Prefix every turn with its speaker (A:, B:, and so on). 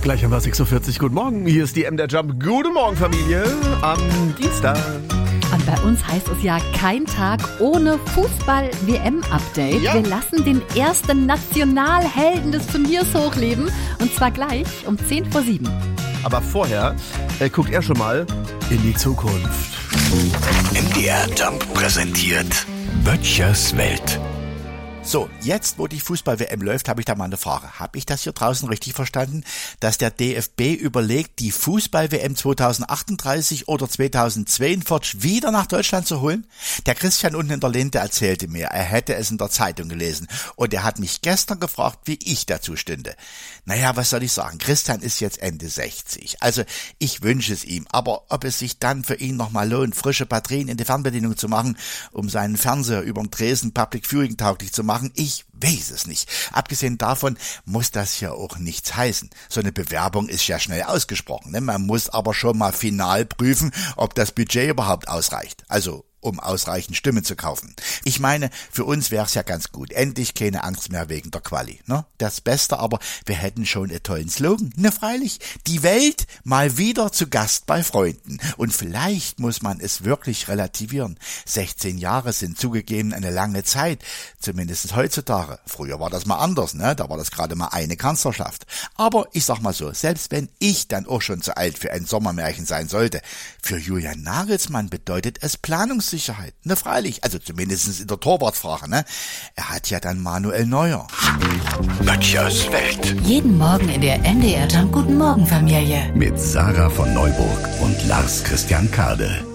A: Gleich haben wir 6.40 Uhr. Guten Morgen, hier ist die MDR Jump. Guten Morgen, Familie, am Dienstag.
B: Und bei uns heißt es ja kein Tag ohne Fußball-WM-Update. Ja. Wir lassen den ersten Nationalhelden des Turniers hochleben. Und zwar gleich um 6:50.
A: Aber vorher guckt er schon mal in die Zukunft.
C: MDR Jump präsentiert Böttchers Welt.
D: So, jetzt, wo die Fußball-WM läuft, habe ich da mal eine Frage. Habe ich das hier draußen richtig verstanden, dass der DFB überlegt, die Fußball-WM 2038 oder 2042 wieder nach Deutschland zu holen? Der Christian unten in der Linde erzählte mir, er hätte es in der Zeitung gelesen. Und er hat mich gestern gefragt, wie ich dazu stünde. Naja, was soll ich sagen? Christian ist jetzt Ende 60. Also, ich wünsche es ihm. Aber ob es sich dann für ihn nochmal lohnt, frische Batterien in die Fernbedienung zu machen, um seinen Fernseher überm Tresen Public Viewing tauglich zu machen, ich weiß es nicht. Abgesehen davon muss das ja auch nichts heißen. So eine Bewerbung ist ja schnell ausgesprochen, ne? Man muss aber schon mal final prüfen, ob das Budget überhaupt ausreicht. Also um ausreichend Stimmen zu kaufen. Ich meine, für uns wäre es ja ganz gut. Endlich keine Angst mehr wegen der Quali. Ne? Das Beste aber, wir hätten schon einen tollen Slogan. Ne, freilich, die Welt mal wieder zu Gast bei Freunden. Und vielleicht muss man es wirklich relativieren. 16 Jahre sind zugegeben eine lange Zeit, zumindest heutzutage. Früher war das mal anders, ne? Da war das gerade mal eine Kanzlerschaft. Aber ich sag mal so, selbst wenn ich dann auch schon zu alt für ein Sommermärchen sein sollte, für Julian Nagelsmann bedeutet es Planungssicherheit. Ne, freilich, also zumindest in der Torwartfrage, ne? Er hat ja dann Manuel Neuer.
C: Böttchers Welt.
B: Jeden Morgen in der MDR Jump Guten Morgen, Familie.
C: Mit Sarah von Neuburg und Lars Christian Kade.